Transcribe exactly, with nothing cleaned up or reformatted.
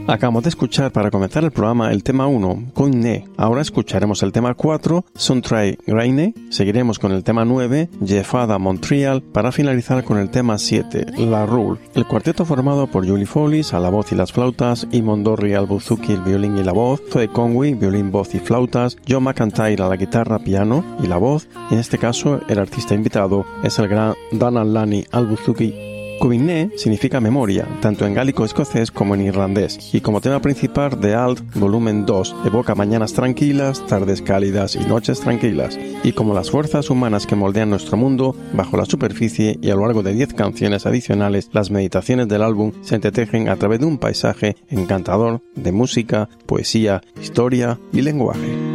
Acabamos de escuchar para comenzar el programa el tema uno, Coine. Ahora escucharemos el tema cuatro, Sontray Graine. Seguiremos con el tema nueve, Jeffada Montreal, para finalizar con el tema siete, La Rule. El cuarteto formado por Julie Follis a la voz y las flautas, Eamon Dorry al buzuki, el violín y la voz, Zoe Conway, violín, voz y flautas, John McIntyre a la guitarra, piano y la voz. En este caso, el artista invitado es el gran Donald Lani al buzuki. Coine significa memoria, tanto en gálico escocés como en irlandés, y como tema principal de Alt, volumen dos, evoca mañanas tranquilas, tardes cálidas y noches tranquilas, y como las fuerzas humanas que moldean nuestro mundo, bajo la superficie y a lo largo de diez canciones adicionales, las meditaciones del álbum se entretejen a través de un paisaje encantador de música, poesía, historia y lenguaje.